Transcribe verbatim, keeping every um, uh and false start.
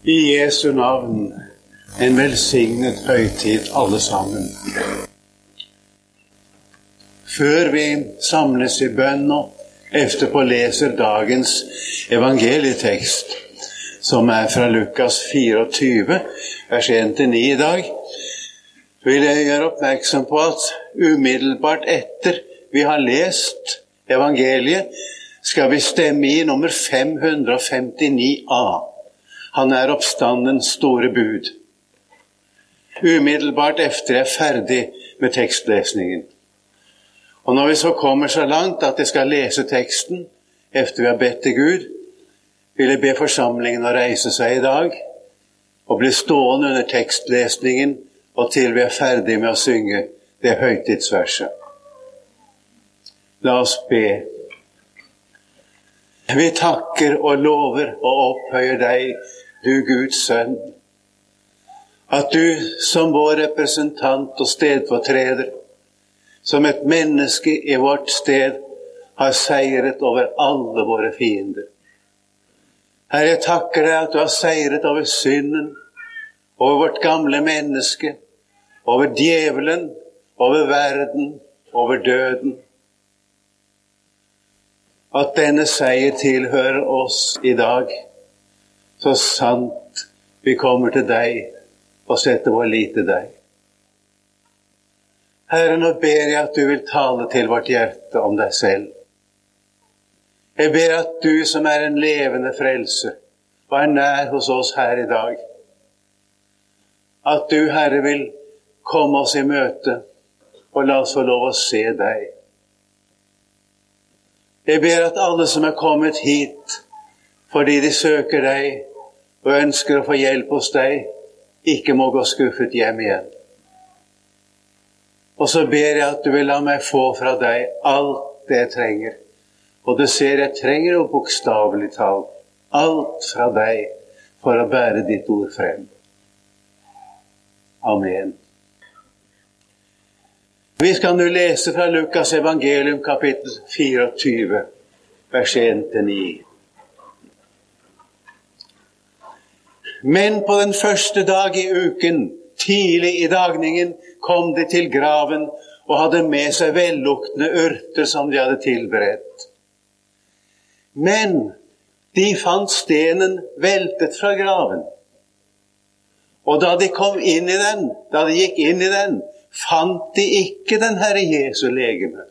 I Jesu navn, en velsignet høytid alle sammen. Før vi samles i bønn og efterpå leser dagens evangelietekst, som er fra Lukas fireogtyve, vers en til ni i dag, vil jeg gjøre oppmerksom på at umiddelbart etter vi har lest evangeliet, skal vi stemme i nummer fem hundre femtini A. Han er oppstandens store bud. Umiddelbart efter jeg er ferdig med tekstlesningen. Og når vi så kommer så langt at jeg skal lese teksten, efter vi har bedt til Gud, vil jeg be forsamlingen å reise seg i dag, og bli stående under tekstlesningen, og til vi er ferdig med å synge det høytidsverset. La oss be. Vi takker og lover og opphøyer deg, du Guds sønn, at du som vår representant og stedfortreder, som et menneske i vårt sted, har seiret over alle våre fiender. Herre, jeg takker deg at du har seiret over synden, over vårt gamle menneske, over djevelen, over verden, over døden. At denne seier tilhører oss i dag, så sant vi kommer til deg og setter vår lit til deg. Herre, nå ber jeg at du vil tale til vårt hjerte om deg selv. Jeg ber at du som er en levende frelse, og er nær hos oss her i dag, at du, Herre, vil komme oss i møte, og la oss få lov å se deg. Jeg ber at alle som er kommet hit, fordi de søker deg, og ønsker å få hjelp hos deg, ikke må gå skuffet hjem igjen. Og så ber jeg at du vil la meg få fra deg alt det jeg trenger. Og du ser, jeg trenger jo bokstavelig talt alt fra deg for å bære ditt ord frem. Amen. Vi skal nå lese fra Lukas evangelium kapittel fireogtyve, vers en til ni. Men på den første dag i uken, tidlig i dagningen, kom de til graven og hadde med seg velluktende urter som de hadde tilberedt. Men de fant stenen veltet fra graven. Og da de kom inn i den, da de gikk inn i den, fant de ikke den Herre Jesu legeme.